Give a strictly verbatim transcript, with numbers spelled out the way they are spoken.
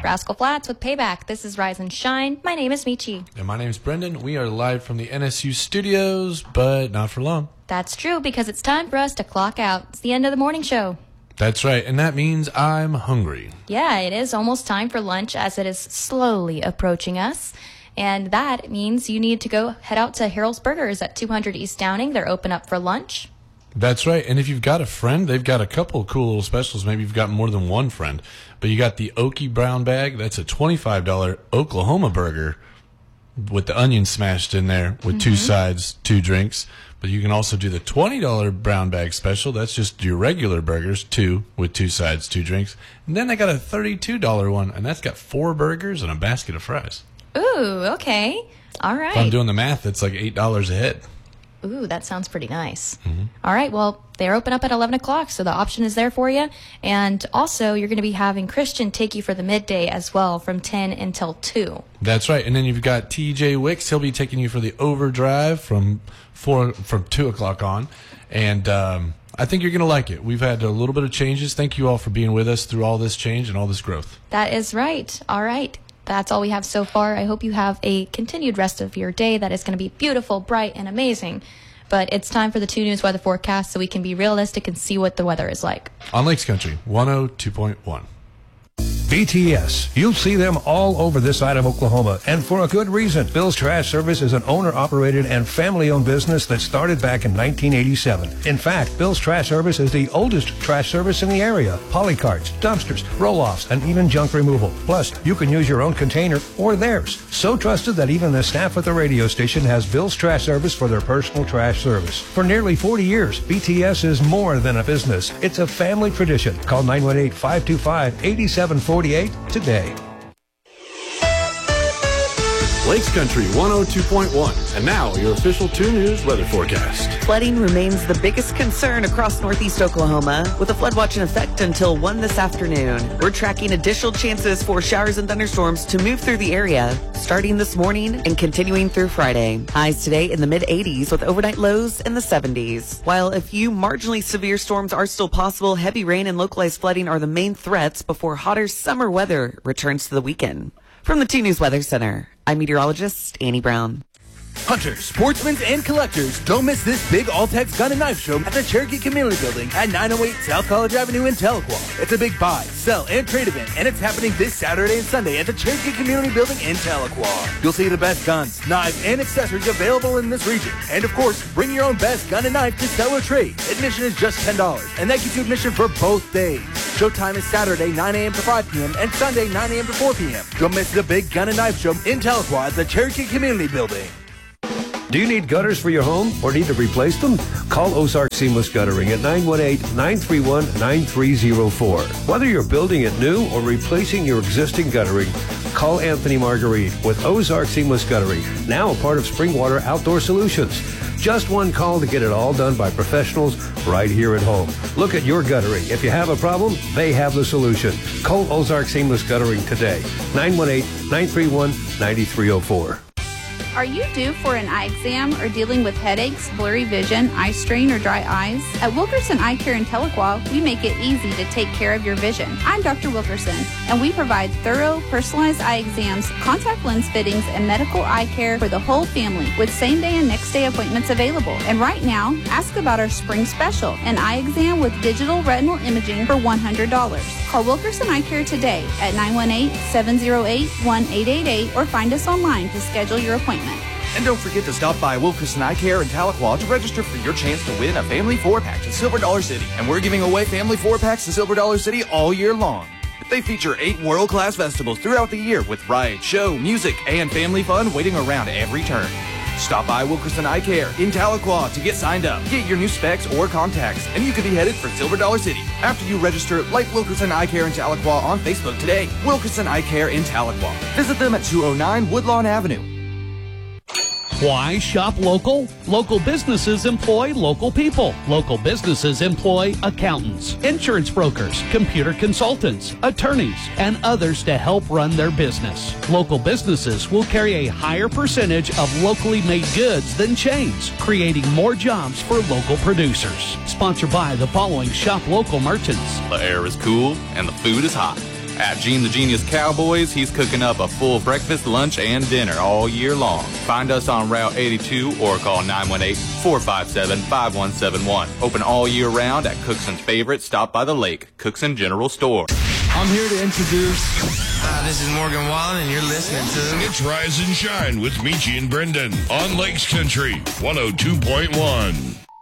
Rascal Flatts with Payback. This is Rise and Shine. My name is Michi. And my name is Brendan. We are live from the N S U studios, but not for long. That's true, because it's time for us to clock out. It's the end of the morning show. That's right, and that means I'm hungry. Yeah, it is almost time for lunch as it is slowly approaching us. And that means you need to go head out to Harold's Burgers at two hundred East Downing. They're open up for lunch. That's right, and if you've got a friend, they've got a couple of cool little specials. Maybe you've got more than one friend. But you got the Okie Brown Bag. That's a twenty-five dollars Oklahoma burger with the onion smashed in there with mm-hmm. two sides, two drinks. But you can also do the twenty dollars Brown Bag special. That's just your regular burgers, two with two sides, two drinks. And then they got a thirty-two dollars one, and that's got four burgers and a basket of fries. Ooh, okay. All right. If I'm doing the math, it's like eight dollars a head. Ooh, that sounds pretty nice. Mm-hmm. All right, well, they're open up at eleven o'clock, so the option is there for you. And also, you're going to be having Christian take you for the midday as well from ten until two. That's right. And then you've got T J Wicks. He'll be taking you for the overdrive from four, from two o'clock on. And um, I think you're going to like it. We've had a little bit of changes. Thank you all for being with us through all this change and all this growth. That is right. All right. That's all we have so far. I hope you have a continued rest of your day that is going to be beautiful, bright, and amazing. But it's time for the two News weather forecast so we can be realistic and see what the weather is like. On Lakes Country, one oh two point one. B T S. You'll see them all over this side of Oklahoma, and for a good reason. Bill's Trash Service is an owner-operated and family-owned business that started back in nineteen eighty-seven. In fact, Bill's Trash Service is the oldest trash service in the area. Polycarts, dumpsters, roll-offs, and even junk removal. Plus, you can use your own container or theirs. So trusted that even the staff at the radio station has Bill's Trash Service for their personal trash service. For nearly forty years, B T S is more than a business. It's a family tradition. Call nine one eight, five two five, eight seven four eight today. Lakes Country one oh two point one. And now your official two News weather forecast. Flooding remains the biggest concern across northeast Oklahoma, with a flood watch in effect until one this afternoon. We're tracking additional chances for showers and thunderstorms to move through the area, starting this morning and continuing through Friday. Highs today in the mid eighties with overnight lows in the seventies. While a few marginally severe storms are still possible, heavy rain and localized flooding are the main threats before hotter summer weather returns to the weekend. From the two News Weather Center, I'm meteorologist Annie Brown. Hunters, sportsmen, and collectors, don't miss this big All-Tex Gun and Knife Show at the Cherokee Community Building at nine oh eight South College Avenue in Tahlequah. It's a big buy, sell, and trade event, and it's happening this Saturday and Sunday at the Cherokee Community Building in Tahlequah. You'll see the best guns, knives, and accessories available in this region. And of course, bring your own best gun and knife to sell or trade. Admission is just ten dollars, and that gets you admission for both days. Showtime is Saturday nine a.m. to five p.m. and Sunday nine a.m. to four p.m. Don't miss the big Gun and Knife Show in Tahlequah at the Cherokee Community Building. Do you need gutters for your home or need to replace them? Call Ozark Seamless Guttering at nine one eight, nine three one, nine three zero four. Whether you're building it new or replacing your existing guttering, call Anthony Marguerite with Ozark Seamless Guttering, now a part of Springwater Outdoor Solutions. Just one call to get it all done by professionals right here at home. Look at your guttering. If you have a problem, they have the solution. Call Ozark Seamless Guttering today, nine one eight, nine three one, nine three zero four. Are you due for an eye exam or dealing with headaches, blurry vision, eye strain, or dry eyes? At Wilkerson Eye Care in Tahlequah, we make it easy to take care of your vision. I'm Doctor Wilkerson, and we provide thorough, personalized eye exams, contact lens fittings, and medical eye care for the whole family with same-day and next-day appointments available. And right now, ask about our spring special, an eye exam with digital retinal imaging for one hundred dollars. Call Wilkerson Eye Care today at nine one eight, seven zero eight, one eight eight eight or find us online to schedule your appointment. And don't forget to stop by Wilkerson Eye Care in Tahlequah to register for your chance to win a family four-pack to Silver Dollar City. And we're giving away family four-packs to Silver Dollar City all year long. They feature eight world-class festivals throughout the year with rides, show, music, and family fun waiting around every turn. Stop by Wilkerson Eye Care in Tahlequah to get signed up, get your new specs or contacts, and you could be headed for Silver Dollar City. After you register, like Wilkerson Eye Care in Tahlequah on Facebook today. Wilkerson Eye Care in Tahlequah. Visit them at two oh nine Woodlawn Avenue. Why shop local? Local businesses employ local people. Local businesses employ accountants, insurance brokers, computer consultants, attorneys, and others to help run their business. Local businesses will carry a higher percentage of locally made goods than chains, creating more jobs for local producers. Sponsored by the following shop local merchants. The air is cool and the food is hot. At Gene the Genius Cowboys, he's cooking up a full breakfast, lunch, and dinner all year long. Find us on Route eighty-two or call nine one eight, four five seven, five one seven one. Open all year round at Cookson's favorite stop by the lake, Cookson General Store. I'm here to introduce... Hi, this is Morgan Wallen, and you're listening to... It's Rise and Shine with Michi and Brendan on Lakes Country one oh two point one.